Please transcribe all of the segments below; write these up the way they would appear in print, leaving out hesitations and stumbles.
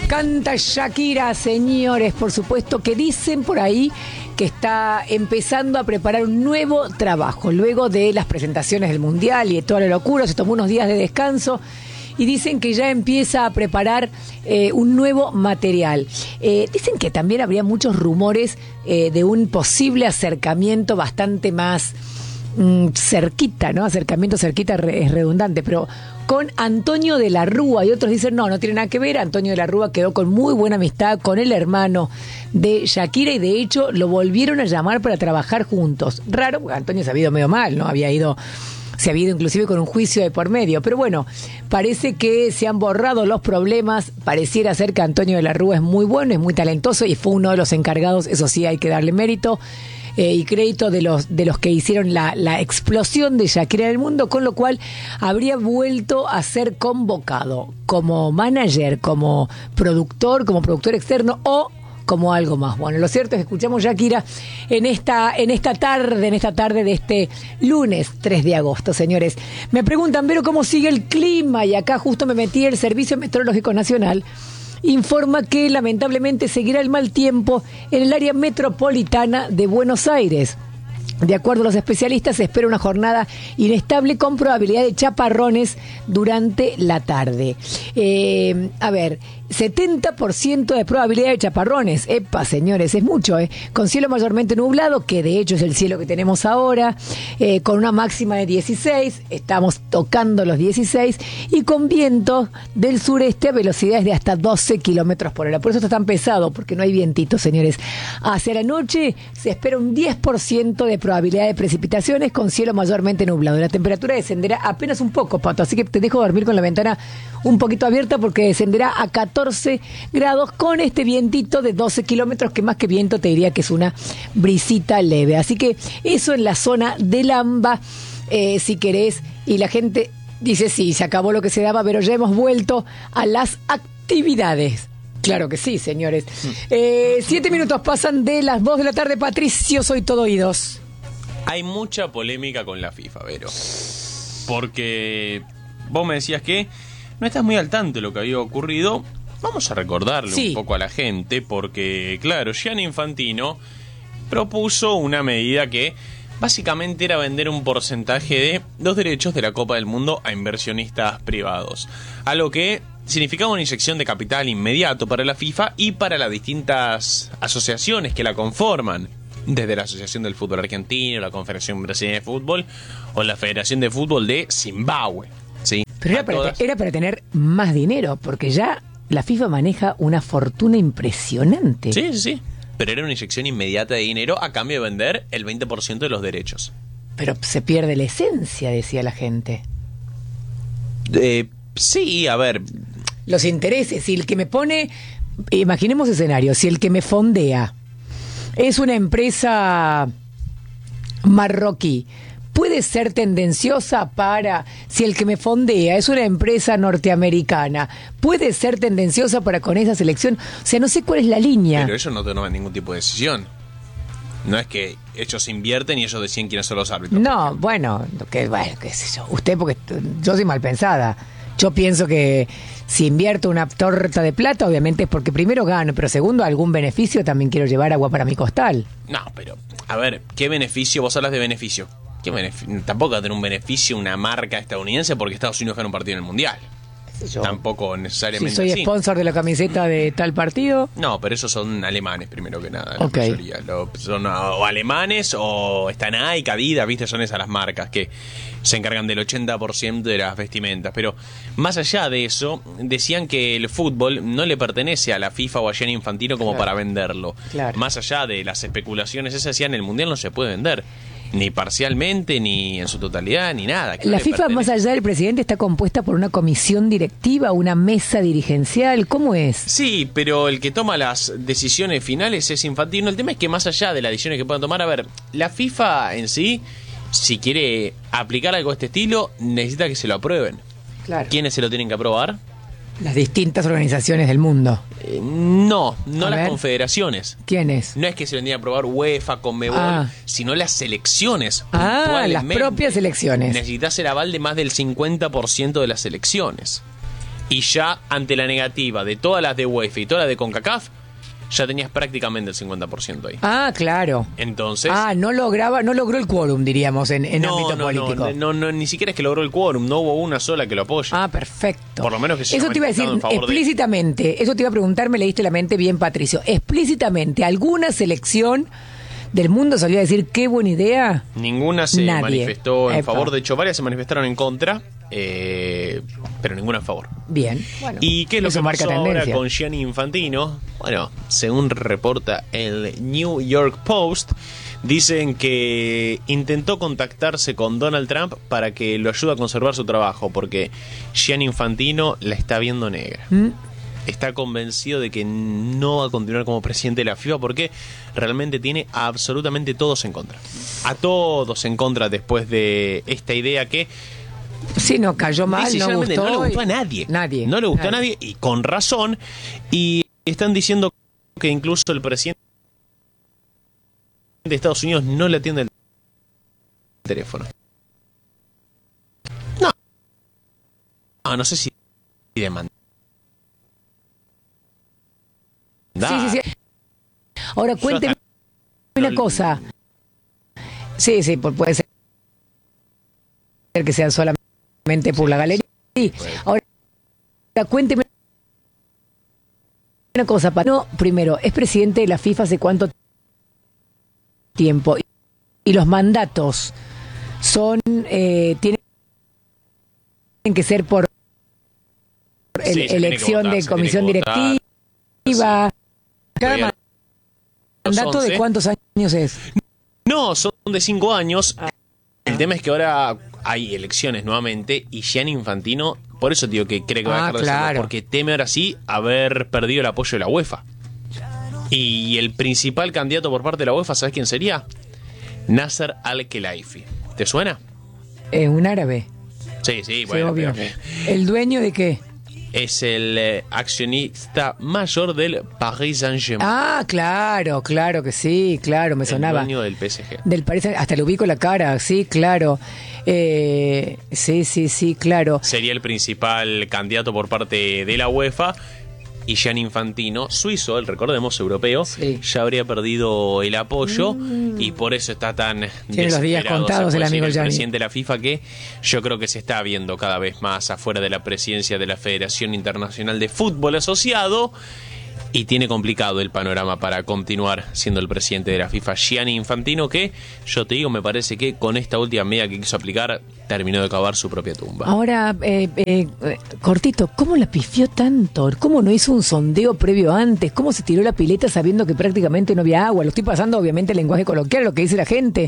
Canta Shakira, señores, por supuesto, que dicen por ahí que está empezando a preparar un nuevo trabajo. Luego de las presentaciones del Mundial y de toda la locura, se tomó unos días de descanso y dicen que ya empieza a preparar un nuevo material. Dicen que también habría muchos rumores de un posible acercamiento bastante más cerquita, ¿no? Acercamiento cerquita es redundante, pero con Antonio de la Rúa, y otros dicen no tiene nada que ver. Antonio de la Rúa quedó con muy buena amistad con el hermano de Shakira y de hecho lo volvieron a llamar para trabajar juntos. Raro, porque Antonio se había ido medio mal, ¿no? Se había ido inclusive con un juicio de por medio, pero bueno, parece que se han borrado los problemas. Pareciera ser que Antonio de la Rúa es muy bueno, es muy talentoso y fue uno de los encargados, eso sí hay que darle mérito y crédito de los que hicieron la explosión de Shakira en el mundo, con lo cual habría vuelto a ser convocado como manager, como productor externo o como algo más. Bueno, lo cierto es que escuchamos Shakira en esta tarde de este lunes 3 de agosto, señores. Me preguntan, pero ¿cómo sigue el clima? Y acá justo me metí, el Servicio Meteorológico Nacional informa que lamentablemente seguirá el mal tiempo en el área metropolitana de Buenos Aires. De acuerdo a los especialistas, se espera una jornada inestable con probabilidad de chaparrones durante la tarde. 70% de probabilidad de chaparrones. Epa, señores, es mucho, con cielo mayormente nublado, que de hecho es el cielo que tenemos ahora, con una máxima de 16, estamos tocando los 16, y con vientos del sureste a velocidades de hasta 12 kilómetros por hora. Por eso está tan pesado, porque no hay vientito, señores. Hacia la noche se espera un 10% de probabilidad de precipitaciones con cielo mayormente nublado. La temperatura descenderá apenas un poco, Pato, así que te dejo dormir con la ventana un poquito abierta porque descenderá a 14 grados con este vientito de 12 kilómetros, que más que viento te diría que es una brisita leve. Así que eso en la zona del AMBA, si querés, y la gente dice sí, se acabó lo que se daba, pero ya hemos vuelto a las actividades. Claro que sí, señores. 7 minutos pasan de las 2 de la tarde. Patricio, soy todo oídos. Hay mucha polémica con la FIFA, Vero. Porque vos me decías que no estás muy al tanto de lo que había ocurrido. Vamos a recordarle un poco a la gente, porque, claro, Gianni Infantino propuso una medida que básicamente era vender un porcentaje de los derechos de la Copa del Mundo a inversionistas privados. Algo que significaba una inyección de capital inmediato para la FIFA y para las distintas asociaciones que la conforman, desde la Asociación del Fútbol Argentino, la Confederación Brasileña de Fútbol o la Federación de Fútbol de Zimbabue. ¿Sí? Pero era para tener más dinero, porque ya la FIFA maneja una fortuna impresionante. Sí. Pero era una inyección inmediata de dinero a cambio de vender el 20% de los derechos. Pero se pierde la esencia, decía la gente. Sí, a ver. Los intereses, si el que me pone, imaginemos escenario, si el que me fondea es una empresa marroquí, puede ser tendenciosa si el que me fondea es una empresa norteamericana, puede ser tendenciosa para con esa selección. O sea, no sé cuál es la línea. Pero ellos no toman ningún tipo de decisión. No es que ellos invierten y ellos deciden quiénes son los árbitros. No, bueno, qué sé yo. Usted, porque yo soy mal pensada. Yo pienso que si invierto una torta de plata, obviamente es porque primero gano, pero segundo, algún beneficio también quiero llevar agua para mi costal. No, pero, a ver, ¿qué beneficio? Vos hablas de beneficio. Tampoco va a tener un beneficio una marca estadounidense porque Estados Unidos gana un partido en el Mundial. Tampoco necesariamente. Si soy sponsor de la camiseta de tal partido. No, pero esos son alemanes primero que nada. Okay. La mayoría. Son o alemanes o están Nike, Adidas, viste, son esas las marcas que se encargan del 80% de las vestimentas. Pero más allá de eso, decían que el fútbol no le pertenece a la FIFA o a Gianni Infantino como para venderlo. Claro. Más allá de las especulaciones esas, decían, el Mundial no se puede vender. Ni parcialmente, ni en su totalidad, ni nada. La FIFA, más allá del presidente, está compuesta por una comisión directiva, una mesa dirigencial. ¿Cómo es? Sí, pero el que toma las decisiones finales es Infantino. El tema es que más allá de las decisiones que puedan tomar, a ver, la FIFA en sí, si quiere aplicar algo de este estilo, necesita que se lo aprueben. Claro. ¿Quiénes se lo tienen que aprobar? Las distintas organizaciones del mundo. No las confederaciones. ¿Quiénes? No es que se lo tienen que aprobar UEFA, Conmebol, sino las selecciones. Las propias selecciones. Necesitas el aval de más del 50% de las selecciones. Y ya ante la negativa de todas las de UEFA y todas las de CONCACAF, ya tenías prácticamente el 50% ahí. Ah, claro. Entonces... no logró el quórum, diríamos, en ámbito político. No, ni siquiera es que logró el quórum, no hubo una sola que lo apoye. Ah, perfecto. Por lo menos que se eso te iba a decir explícitamente, eso te iba a preguntar, me leíste la mente bien, Patricio. Explícitamente, ¿alguna selección del mundo salió a decir qué buena idea? Ninguna se manifestó en favor, de hecho varias se manifestaron en contra, pero ninguna a favor. Bien, bueno. ¿Y qué es lo que marca ahora con Gianni Infantino? Bueno, según reporta el New York Post, dicen que intentó contactarse con Donald Trump para que lo ayude a conservar su trabajo, porque Gianni Infantino la está viendo negra. Está convencido de que no va a continuar como presidente de la FIFA porque realmente tiene a absolutamente todos en contra. A todos en contra después de esta idea que... Sí, no cayó mal, no le gustó a nadie. No le gustó a nadie, y con razón. Y están diciendo que incluso el presidente de Estados Unidos no le atiende el teléfono. No sé si demanda. Sí. Ahora cuénteme una cosa. Sí, puede ser que sea solamente por la galería. Sí. Ahora cuénteme una cosa. Primero, ¿es presidente de la FIFA hace cuánto tiempo? Y los mandatos son tienen que ser por elección de comisión directiva. ¿Cada mandato de cuántos años es? No, son de 5 años. El tema es que ahora hay elecciones nuevamente y Gianni Infantino, por eso digo que cree que va a dejar de serlo, porque teme ahora sí haber perdido el apoyo de la UEFA. Y el principal candidato por parte de la UEFA, ¿sabes quién sería? Nasser Al-Khelaifi. ¿Te suena? Un árabe. Sí, bueno. Obvio. ¿El dueño de qué? Es el accionista mayor del Paris Saint-Germain. Claro que sí, claro, me sonaba. El dueño del PSG. Del Paris, hasta le ubico la cara, sí, claro. Sí, claro. Sería el principal candidato por parte de la UEFA. Y Gianni Infantino, suizo, recordemos, europeo, ya habría perdido el apoyo y por eso está tan tiene los días contados el amigo Gianni, presidente de la FIFA, que yo creo que se está viendo cada vez más afuera de la presidencia de la Federación Internacional de Fútbol Asociado, y tiene complicado el panorama para continuar siendo el presidente de la FIFA Gianni Infantino, que yo te digo, me parece que con esta última medida que quiso aplicar terminó de cavar su propia tumba. Ahora, cortito, ¿cómo la pifió tanto? ¿Cómo no hizo un sondeo previo antes? ¿Cómo se tiró la pileta sabiendo que prácticamente no había agua? Lo estoy pasando obviamente el lenguaje coloquial, lo que dice la gente.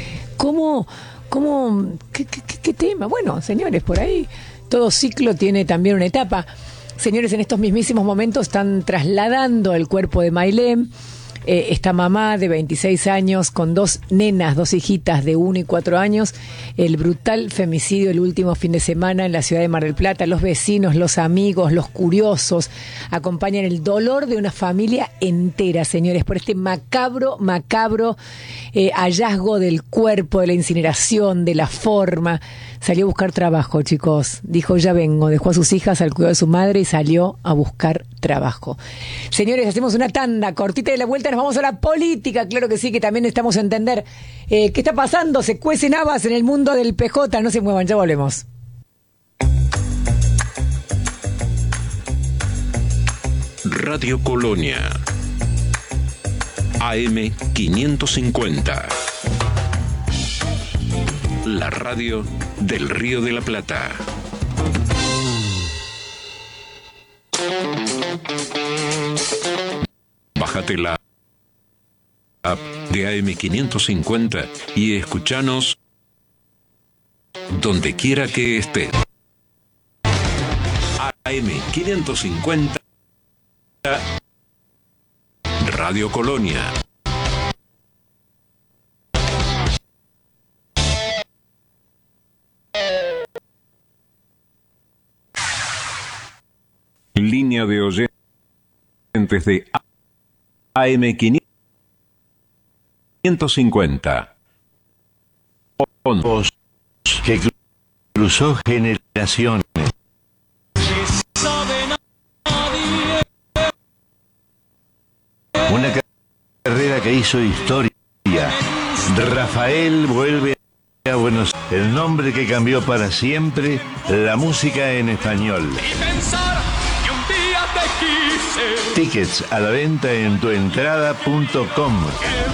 ¿Qué tema? Bueno, señores, por ahí todo ciclo tiene también una etapa. Señores, en estos mismísimos momentos están trasladando el cuerpo de Mailem, esta mamá de 26 años con 2 nenas, 2 hijitas de 1 y 4 años, el brutal femicidio el último fin de semana en la ciudad de Mar del Plata. Los vecinos, los amigos, los curiosos acompañan el dolor de una familia entera, señores, por este macabro hallazgo del cuerpo, de la incineración, de la forma. Salió a buscar trabajo, chicos. Dijo, ya vengo. Dejó a sus hijas al cuidado de su madre y salió a buscar trabajo. Señores, hacemos una tanda cortita de la vuelta. Nos vamos a la política. Claro que sí, que también necesitamos entender qué está pasando. Se cuecen habas en el mundo del PJ. No se muevan, ya volvemos. Radio Colonia. AM 550. La radio del Río de la Plata. Bájate la app de AM 550 y escuchanos donde quiera que estés. AM 550 Radio Colonia. Línea de oyentes de AM 550. Voz que cruzó generaciones. carrera que hizo historia. Rafael vuelve a Buenos Aires, el nombre que cambió para siempre la música en español. Tickets a la venta en tuentrada.com.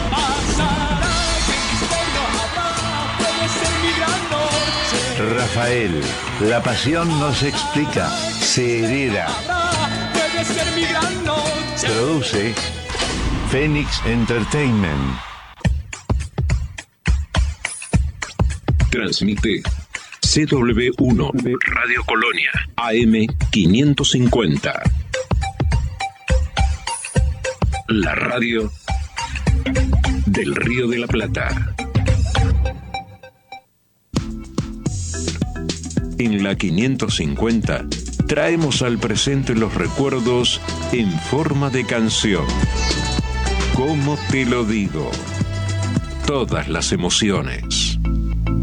Rafael, la pasión no se explica, se hereda. Produce Phoenix Entertainment. Transmite CW1 Radio Colonia AM 550. La radio del Río de la Plata. En la 550 traemos al presente los recuerdos en forma de canción. ¿Cómo te lo digo? Todas las emociones.